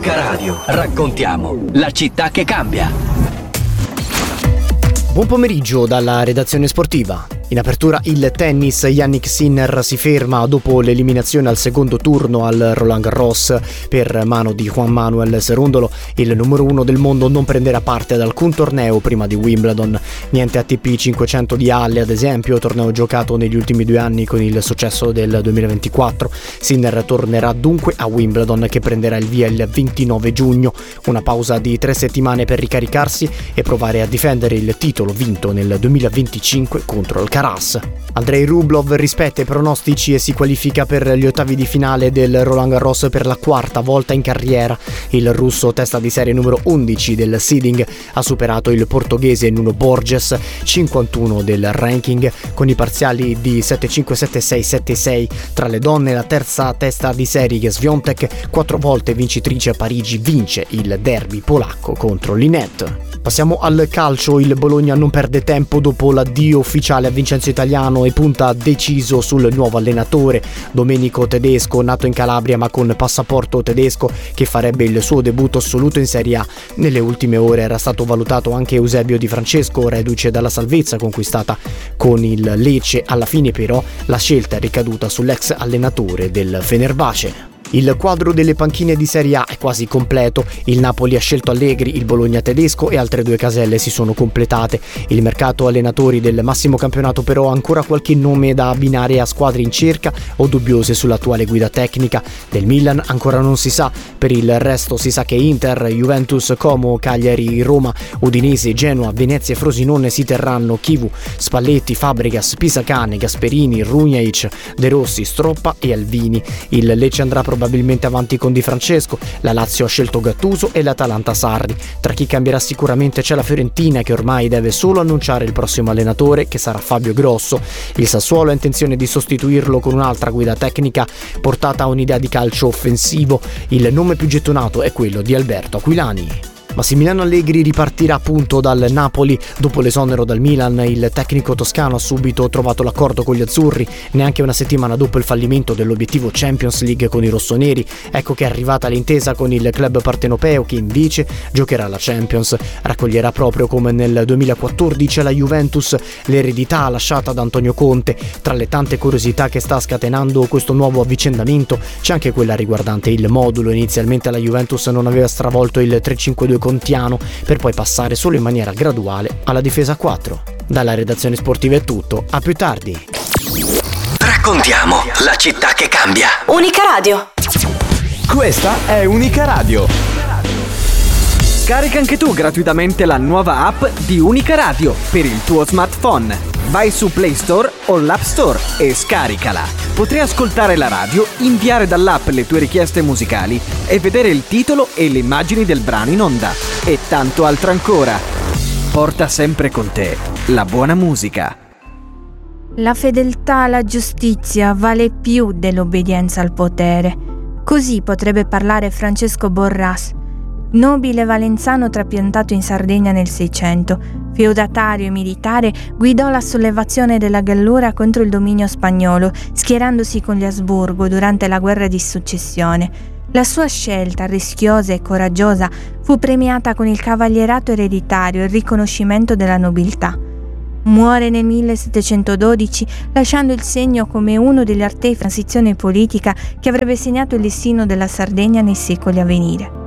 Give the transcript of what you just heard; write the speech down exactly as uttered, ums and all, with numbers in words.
Unica Radio. Raccontiamo la città che cambia. Buon pomeriggio dalla redazione sportiva. In apertura il tennis, Jannik Sinner si ferma dopo l'eliminazione al secondo turno al Roland Garros per mano di Juan Manuel Cerúndolo. Il numero uno del mondo non prenderà parte ad alcun torneo prima di Wimbledon. Niente A T P cinquecento di Halle, ad esempio, torneo giocato negli ultimi due anni con il successo del duemilaventiquattro. Sinner tornerà dunque a Wimbledon, che prenderà il via il ventinove giugno. Una pausa di tre settimane per ricaricarsi e provare a difendere il titolo vinto nel duemilaventicinque contro il Caras. Andrei Rublev rispetta i pronostici e si qualifica per gli ottavi di finale del Roland Garros per la quarta volta in carriera. Il russo, testa di serie numero undici del seeding, ha superato il portoghese Nuno Borges, cinquantuno del ranking, con i parziali di sette cinque sette sei sette sei. Tra le donne la terza testa di serie, Swiatek, quattro volte vincitrice a Parigi, vince il derby polacco contro Linette. Passiamo al calcio. Il Bologna non perde tempo dopo l'addio ufficiale a Vincenzo Italiano e punta deciso sul nuovo allenatore, Domenico Tedesco, nato in Calabria ma con passaporto tedesco, che farebbe il suo debutto assoluto in Serie A. Nelle ultime ore era stato valutato anche Eusebio Di Francesco, reduce dalla salvezza conquistata con il Lecce. Alla fine però la scelta è ricaduta sull'ex allenatore del Fenerbahce. Il quadro delle panchine di Serie A è quasi completo. Il Napoli ha scelto Allegri, il Bologna tedesco e altre due caselle si sono completate. Il mercato allenatori del massimo campionato però ha ancora qualche nome da abbinare a squadre in cerca o dubbiose sull'attuale guida tecnica. Del Milan ancora non si sa. Per il resto si sa che Inter, Juventus, Como, Cagliari, Roma, Udinese, Genoa, Venezia e Frosinone si terranno Chivu, Spalletti, Fabregas, Pisacane, Gasperini, Runjaic, De Rossi, Stroppa e Alvini. Il Lecce andrà probabilmente probabilmente avanti con Di Francesco, la Lazio ha scelto Gattuso e l'Atalanta Sarri. Tra chi cambierà sicuramente c'è la Fiorentina, che ormai deve solo annunciare il prossimo allenatore, che sarà Fabio Grosso. Il Sassuolo ha intenzione di sostituirlo con un'altra guida tecnica portata a un'idea di calcio offensivo. Il nome più gettonato è quello di Alberto Aquilani. Massimiliano Allegri ripartirà appunto dal Napoli dopo l'esonero dal Milan. Il tecnico toscano ha subito trovato l'accordo con gli azzurri, neanche una settimana dopo il fallimento dell'obiettivo Champions League con i rossoneri. Ecco che è arrivata l'intesa con il club partenopeo, che invece giocherà la Champions. Raccoglierà proprio come nel duemilaquattordici alla Juventus l'eredità lasciata da Antonio Conte. Tra le tante curiosità che sta scatenando questo nuovo avvicendamento c'è anche quella riguardante il modulo. Inizialmente la Juventus non aveva stravolto il tre cinque due contiano, per poi passare solo in maniera graduale alla difesa a quattro. Dalla redazione sportiva è tutto, a più tardi. Raccontiamo la città che cambia. Unica Radio. Questa è Unica Radio. Scarica anche tu gratuitamente la nuova app di Unica Radio per il tuo smartphone. Vai su Play Store o l'App Store e scaricala. Potrai ascoltare la radio, inviare dall'app le tue richieste musicali e vedere il titolo e le immagini del brano in onda. E tanto altro ancora. Porta sempre con te la buona musica. La fedeltà alla giustizia vale più dell'obbedienza al potere. Così potrebbe parlare Francesco Borras, nobile valenzano trapiantato in Sardegna nel Seicento. Feudatario e militare, guidò la sollevazione della Gallura contro il dominio spagnolo, schierandosi con gli Asburgo durante la guerra di successione. La sua scelta, rischiosa e coraggiosa, fu premiata con il cavalierato ereditario e il riconoscimento della nobiltà. Muore nel millesettecentododici, lasciando il segno come uno degli artefici di transizione politica che avrebbe segnato il destino della Sardegna nei secoli a venire.